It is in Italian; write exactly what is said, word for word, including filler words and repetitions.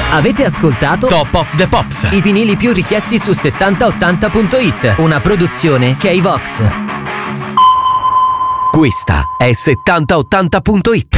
Avete ascoltato Top of the Pops, i vinili più richiesti su settanta ottanta punto it, una produzione K-Vox. Questa è settanta ottanta punto it.